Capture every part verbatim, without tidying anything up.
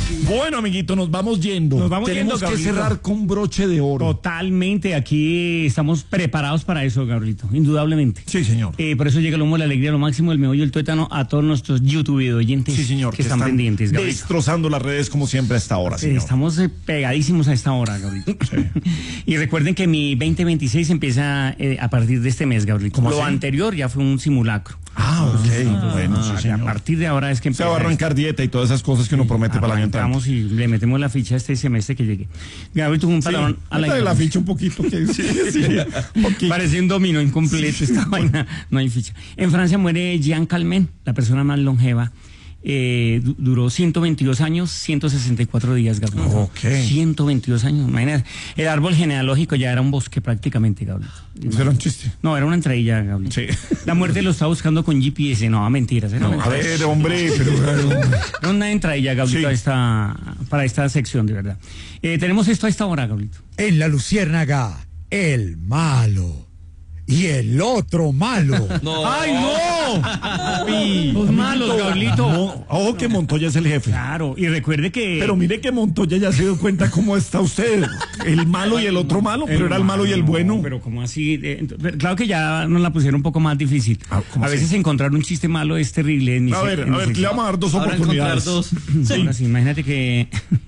Bueno, amiguito, nos vamos yendo. Nos vamos Tenemos yendo, que Gabrielito. cerrar con broche de oro. Totalmente, aquí estamos preparados para eso, Gabrielito, indudablemente. Sí, señor. Eh, por eso llega el humo, la alegría, lo máximo, el meollo, el tuétano a todos nuestros YouTube oyentes Sí, señor. que, están, pendientes, Gabrielito. destrozando las redes como siempre a esta hora, Eh, señor. Estamos eh, pegadísimos a esta hora, Gabrielito. Y recuerden que mi veinte veintiséis empieza eh, a partir de este mes, Gabrielito. ¿Cómo Lo así? anterior ya fue un simulacro. Ah, ok. Bueno, sí, Ah, señor. a partir de ahora es que Se va a empieza arrancar dieta y todas esas cosas que uno promete para el año entrante. Arrancamos y le metemos la ficha este semestre que llegue. Gabriel tuvo un patrón a la Métale la infancia. ficha un poquito. Que, sí, sí, un poquito. Parece un dominó incompleto esta vaina, no hay ficha. En Francia muere Jean Calment, la persona más longeva. Eh, du- duró ciento veintidós años, ciento sesenta y cuatro días, Gabriel. Ok. ciento veintidós años, imagínate. El árbol genealógico ya era un bosque prácticamente, Gabriel. Eso era un chiste. No, era una entradilla, Gabriel. Sí. La muerte lo estaba buscando con G P S. No, mentiras. Era, No, una a ver, hombre, pero... era una entradilla, Gabriel, Sí. para, esta, para esta sección, de verdad. Eh, tenemos esto a esta hora, Gabriel. En la Luciérnaga, el malo. Y el otro malo. ¡Ay, no! Papi, los malos, Gabrielito. Mo- Ojo que Montoya es el jefe. Claro, y recuerde que... Pero mire que Montoya ya se dio cuenta cómo está usted. El malo y el otro malo, pero era el malo y el bueno. Pero como así, Eh, ent- claro que ya nos la pusieron un poco más difícil. Ah, ¿cómo A así? veces encontrar un chiste malo es terrible. En mi A se- ver, en a mi ver, le sección. vamos a dar dos Ahora encontrar oportunidades. dos. Ahora sí, imagínate que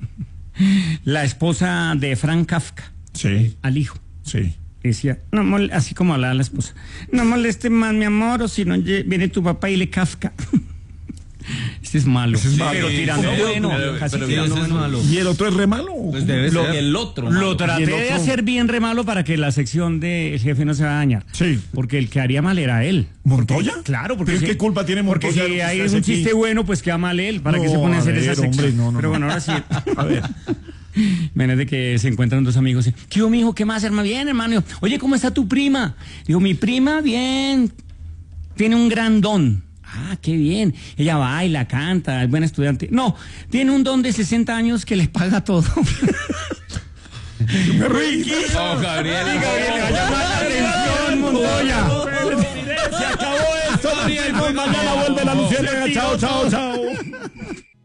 la esposa de Frank Kafka, Sí, al hijo, sí. decía, no mol- así como hablaba la esposa, no moleste más mi amor, o si no lle- viene tu papá y le Kafka. Este es malo, Ese es malo. pero tirando Sí, bueno, pero- casi pero tirando ese es bueno. malo. ¿Y el otro es re malo? Pues debe Lo- ser el otro. Lo malo. traté ¿Y el de otro? hacer bien re malo para que la sección del jefe no se va a dañar. Sí. Porque el que haría mal era él. ¿Montoya? Claro, porque... ¿Pero si- qué culpa tiene Montoya Porque de lo si que hay usted un hace aquí? chiste bueno, pues queda mal él. ¿Para qué se No, pone a a hacer esa ver, sección? hombre, no, no, Pero no. bueno, ahora sí. A ver. Menos de que se encuentran dos amigos. y, ¿Qué hubo, mijo? ¿Qué más, hermano? Bien, hermano. Oye, ¿cómo está tu prima? Digo, mi prima, bien. Tiene un gran don. Ah, qué bien. Ella baila, canta, es buena estudiante. No, tiene un don de sesenta años que le paga todo. Me reí. Oh, Gabriel. Gabriel, le va a llamar la atención, Montoya. Se acabó esto, amigos. Mañana vuelve la Luciérnaga. Chao, chao, chao.